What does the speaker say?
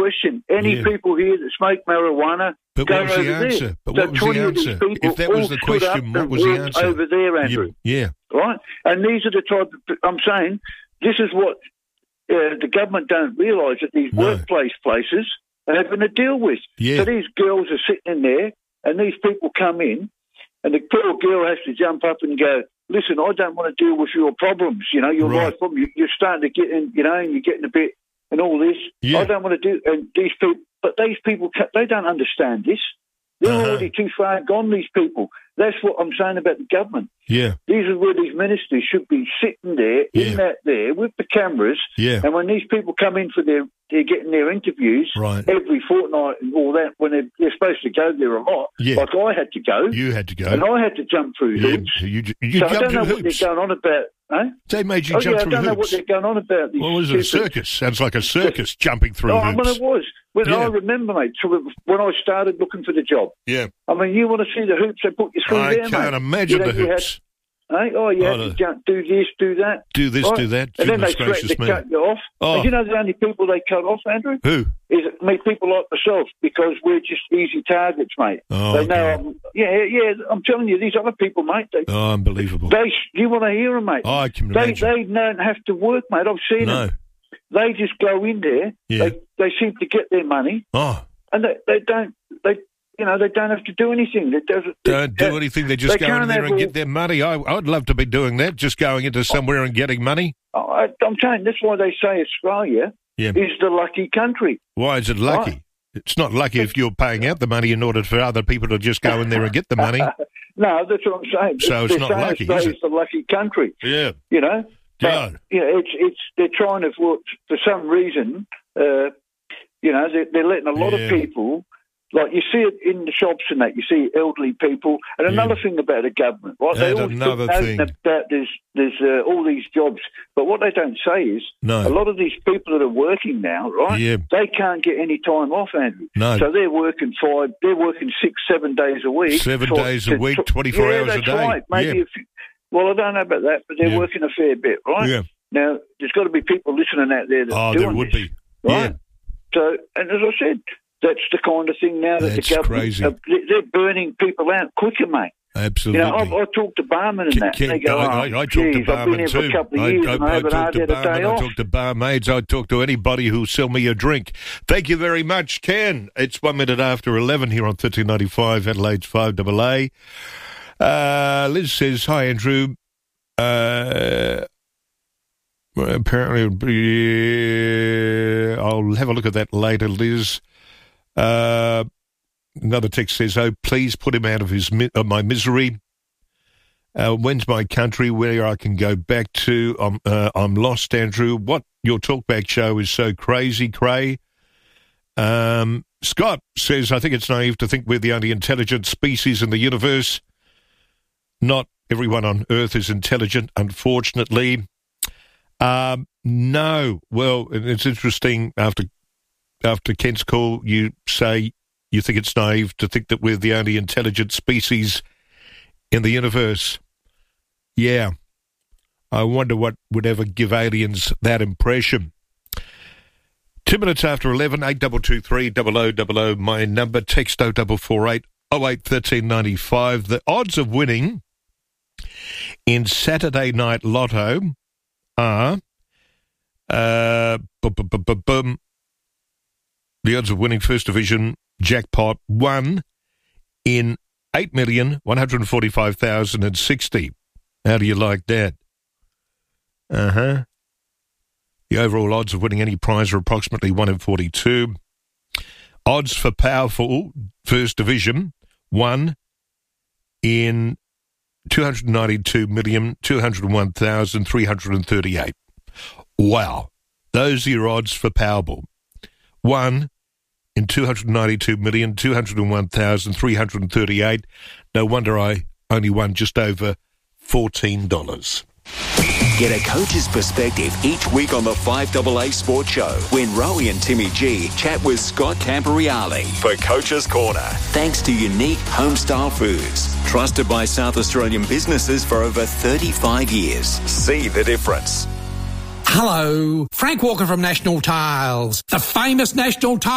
question. Any people here that smoke marijuana, but go what was over the answer? there. But what was the answer? If that was the question, what was the answer? Over there, Andrew. Yeah. Right? And these are the type of... I'm saying, this is what the government don't realise, that these workplace places are having to deal with. Yeah. So these girls are sitting in there, and these people come in, and the poor girl has to jump up and go, listen, I don't want to deal with your problems, your life problem. You're starting to get in, and you're getting a bit, and all this. Yeah. I don't want to do, and these people, they don't understand this. They're already too far gone, these people. That's what I'm saying about the government. Yeah. These are where these ministers should be sitting there, in that there, with the cameras. Yeah. And when these people come in for they're getting their interviews every fortnight and all that, when they're supposed to go there a lot, like I had to go. You had to go. And I had to jump through hoops. You so jumped I don't know through what hoops. they're going on about. Eh? They made you jump through hoops. I don't know what they're going on about. What was it, a circus? Sounds like a circus, jumping through hoops. Well, it was. I remember, mate, when I started looking for the job. Yeah. I mean, you want to see the hoops they put you through there, mate? I can't imagine the hoops. You had to jump, do this, do that. Do this, do that. And then they threaten to cut you off. And you know the only people they cut off, Andrew? Who? Is people like myself, because we're just easy targets, mate. They know I'm telling you, these other people, mate. Unbelievable. You want to hear them, mate? I can imagine. They don't have to work, mate. I've seen them. They just go in there. Yeah. They seem to get their money. And they don't. They don't have to do anything. They don't do anything. They just go in there and get their money. I'd love to be doing that, just going into somewhere and getting money. I'm saying that's why they say Australia is the lucky country. Why is it lucky? Right. It's not lucky if you're paying out the money in order for other people to just go in there and get the money. No, that's what I'm saying. So it's not lucky, is it? Australia's the lucky country. Yeah. But, they're trying to, for some reason, they're letting a lot of people, like you see it in the shops and that, you see elderly people. And another thing about the government, right? They always talk about there's all these jobs. But what they don't say is a lot of these people that are working now, right? Yeah. They can't get any time off, Andrew. No. So they're working 6, 7 days a week. 7 days a week, 24 hours a day. Right. Maybe well, I don't know about that, but they're working a fair bit, right? Yeah. Now, there's got to be people listening out there that are doing there would this, be. Right? Yeah. So, and as I said, that's the kind of thing now that the government, they're burning people out quicker, mate. Absolutely. I talk to barmen and that. And they go, I talk to barmen I've been here too. For a couple of years and I haven't had a day off. I talk to barmaids. I talk to anybody who'll sell me a drink. Thank you very much, Ken. It's 1 minute after 11 here on 1395 Adelaide's 5AA. Liz says, hi, Andrew. Apparently, I'll have a look at that later, Liz. Another text says, oh, please put him out of my misery. When's my country where I can go back to? I'm lost, Andrew. What? Your talkback show is so crazy, Cray. Scott says, I think it's naive to think we're the only intelligent species in the universe. Not everyone on Earth is intelligent, unfortunately. No. Well, it's interesting, after Kent's call, you say you think it's naive to think that we're the only intelligent species in the universe. Yeah. I wonder what would ever give aliens that impression. 2 minutes after 11, 8223 0000, my number, text 0448 08 1395. The odds of winning in Saturday Night Lotto are the odds of winning First Division jackpot 1 in 8,145,060. How do you like that? The overall odds of winning any prize are approximately 1 in 42. Odds for powerful First Division 1 in 292,201,338. Wow. Those are your odds for Powerball. 1 in 292,201,338. No wonder I only won just over $14. Get a coach's perspective each week on the 5AA Sports Show when Rowie and Timmy G chat with Scott Camporeale for Coach's Corner. Thanks to Unique Homestyle Foods, trusted by South Australian businesses for over 35 years. See the difference. Hello, Frank Walker from National Tiles, the famous National Tiles.